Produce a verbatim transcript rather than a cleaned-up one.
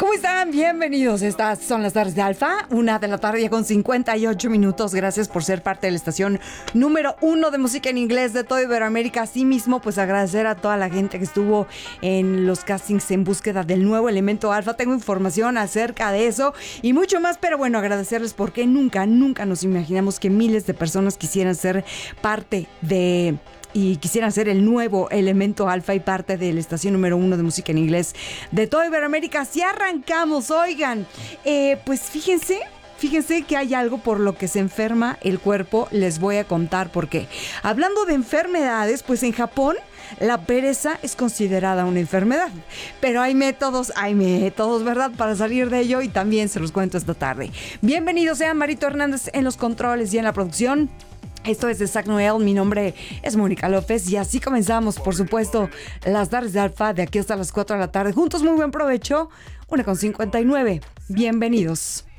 ¿Cómo están? Bienvenidos. Estas son las tardes de Alfa, una de la tarde con cincuenta y ocho minutos. Gracias por ser parte de la estación número uno de música en inglés de toda Iberoamérica. Asimismo, pues agradecer a toda la gente que estuvo en los castings en búsqueda del nuevo elemento Alfa. Tengo información acerca de eso y mucho más, pero bueno, agradecerles porque nunca, nunca nos imaginamos que miles de personas quisieran ser parte de... y quisieran ser el nuevo elemento Alfa y parte de la estación número uno de música en inglés de toda Iberoamérica. Si arrancamos, oigan, eh, pues fíjense, fíjense que hay algo por lo que se enferma el cuerpo. Les voy a contar por qué. Hablando de enfermedades, pues en Japón la pereza es considerada una enfermedad, pero hay métodos, hay métodos, ¿verdad?, para salir de ello y también se los cuento esta tarde. Bienvenidos sean Marito Hernández en los controles y en la producción. Esto es de Zach Noel, mi nombre es Mónica López y así comenzamos, por supuesto, las tardes de Alfa de aquí hasta las cuatro de la tarde. Juntos, muy buen provecho, una con cincuenta y nueve. Bienvenidos.